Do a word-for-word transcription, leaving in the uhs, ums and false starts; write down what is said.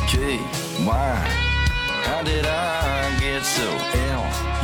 Gee, why? How did I get so ill?